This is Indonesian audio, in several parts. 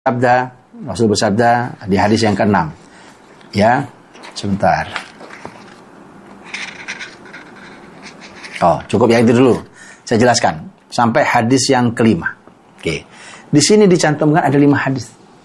Rasul bersabda di hadis yang ke-6. Ya, sebentar. Oh, cukup ya itu dulu. Saya jelaskan sampai hadis yang ke-5. Oke. Di sini dicantumkan ada 5 hadis.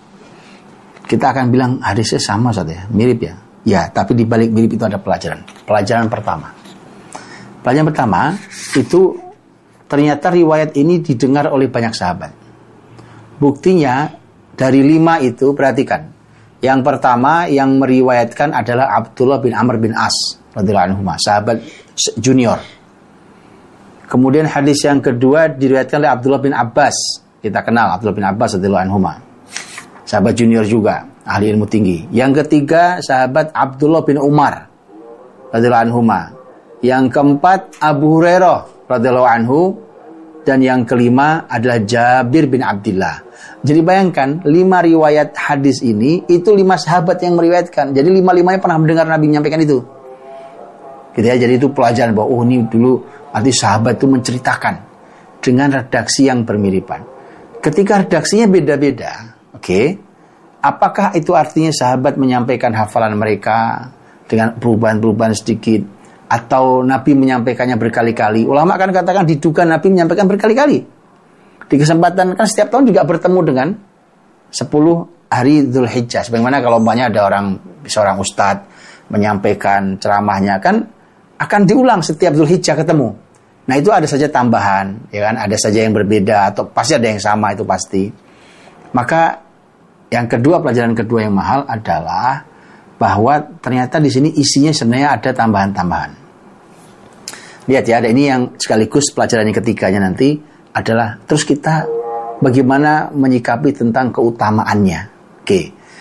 Kita akan bilang hadisnya sama saja, ya, mirip ya. Ya, tapi di balik mirip itu ada pelajaran. Pelajaran pertama. Pelajaran pertama itu ternyata riwayat ini didengar oleh banyak sahabat. Buktinya dari 5 itu, perhatikan. Yang pertama yang meriwayatkan adalah Abdullah bin Amr bin As radhiyallahu anhu, sahabat junior. Kemudian hadis yang kedua diriwayatkan oleh Abdullah bin Abbas. Kita kenal Abdullah bin Abbas radhiyallahu anhu, sahabat junior juga, ahli ilmu tinggi. Yang ketiga sahabat Abdullah bin Umar radhiyallahu anhu. Yang keempat Abu Hurairah radhiyallahu anhu. Dan yang kelima adalah Jabir bin Abdullah. Jadi bayangkan 5 riwayat hadis ini itu 5 sahabat yang meriwayatkan. Jadi 5-5-nya pernah mendengar Nabi menyampaikan itu. Gitu ya, jadi itu pelajaran bahwa ini dulu arti sahabat itu menceritakan dengan redaksi yang bermiripan. Ketika redaksinya beda-beda, oke, apakah itu artinya sahabat menyampaikan hafalan mereka dengan perubahan-perubahan sedikit, atau Nabi menyampaikannya berkali-kali? Ulama kan katakan diduga Nabi menyampaikan berkali-kali. Di kesempatan kan setiap tahun juga bertemu dengan 10 hari Dzulhijjah. Sebagaimana kalau umpamanya ada seorang ustadz menyampaikan ceramahnya, kan akan diulang setiap Dzulhijjah ketemu. Nah itu ada saja tambahan, ya kan? Ada saja yang berbeda atau pasti ada yang sama, itu pasti. Maka yang kedua, pelajaran kedua yang mahal adalah bahwa ternyata di sini isinya sebenarnya ada tambahan-tambahan. Lihat ya, ada ini yang sekaligus pelajaran yang ketiganya nanti adalah terus kita bagaimana menyikapi tentang keutamaannya. Oke.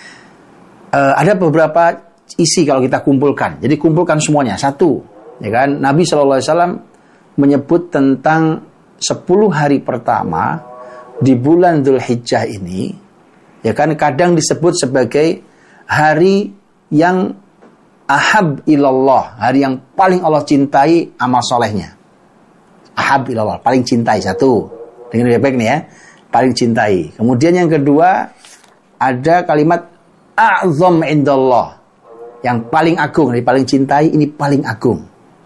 Ada beberapa isi kalau kita kumpulkan. Jadi kumpulkan semuanya. Satu, ya kan? Nabi SAW menyebut tentang 10 hari pertama di bulan Dzulhijjah ini, ya kan, kadang disebut sebagai hari yang ahab ilallah, hari yang paling Allah cintai amal solehnya. Ahab ilallah, paling cintai. Satu, dengan baik-baik nih ya, paling cintai. Kemudian yang kedua ada kalimat a'zam indallah, yang paling agung, ini paling cintai, ini paling agung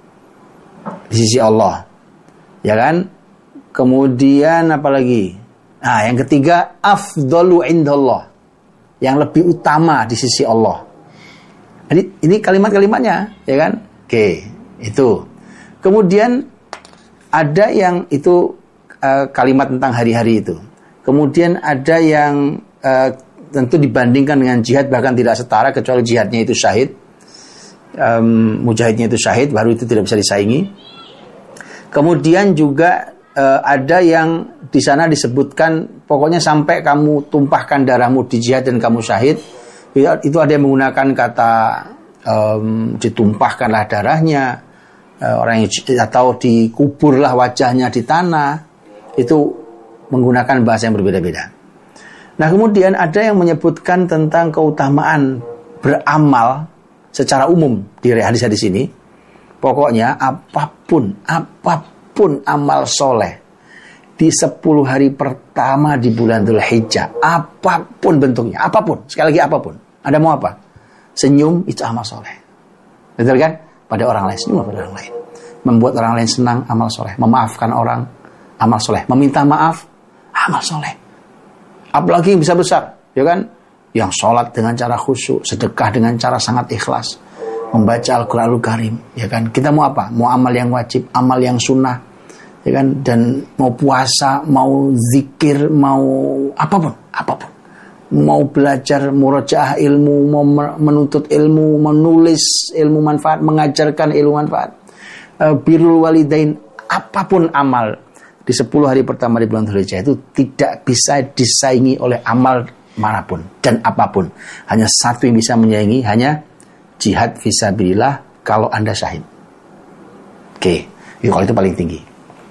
di sisi Allah, ya kan. Kemudian apa lagi? Nah, yang ketiga afdalu indallah, yang lebih utama di sisi Allah. Jadi ini kalimat-kalimatnya, ya kan? Oke, itu. Kemudian ada yang itu kalimat tentang hari-hari itu. Kemudian ada yang tentu dibandingkan dengan jihad bahkan tidak setara, kecuali jihadnya itu syahid, mujahidnya itu syahid, baru itu tidak bisa disaingi. Kemudian juga ada yang di sana disebutkan pokoknya sampai kamu tumpahkan darahmu di jihad dan kamu syahid. Itu ada yang menggunakan kata ditumpahkanlah darahnya, orang atau dikuburlah wajahnya di tanah. Itu menggunakan bahasa yang berbeda-beda. Nah kemudian ada yang menyebutkan tentang keutamaan beramal secara umum di hadis-hadis ini. Pokoknya apapun amal soleh di 10 hari pertama di bulan Dzulhijjah, apapun bentuknya, apapun, sekali lagi apapun. Anda mau apa? Senyum, itu amal soleh. Betul kan? Pada orang lain, senyum pada orang lain. Membuat orang lain senang, amal soleh. Memaafkan orang, amal soleh. Meminta maaf, amal soleh. Apalagi yang bisa besar, ya kan? Yang sholat dengan cara khusyuk, sedekah dengan cara sangat ikhlas, membaca Al-Quranul Karim, ya kan? Kita mau apa? Mau amal yang wajib, amal yang sunnah, ya kan, dan mau puasa, mau zikir, mau apapun, mau belajar murojaah ilmu, mau menuntut ilmu, menulis ilmu manfaat, mengajarkan ilmu manfaat, birrul walidain, apapun amal di 10 hari pertama di bulan Dzulhijjah itu tidak bisa disaingi oleh amal manapun dan apapun. Hanya satu yang bisa menyaingi, hanya jihad fisabilillah kalau Anda syahid. Oke, kalau itu paling tinggi.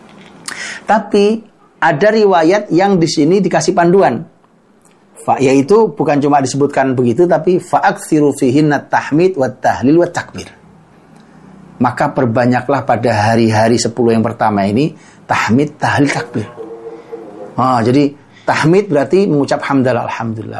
Tapi ada riwayat yang di sini dikasih panduan, yaitu bukan cuma disebutkan begitu, tapi fa'aksiru fihinna tahmid wa tahlil wa takbir. Maka perbanyaklah pada hari-hari 10 yang pertama ini tahmid, tahlil, takbir. Jadi Tahmid berarti mengucap hamdalah, alhamdulillah.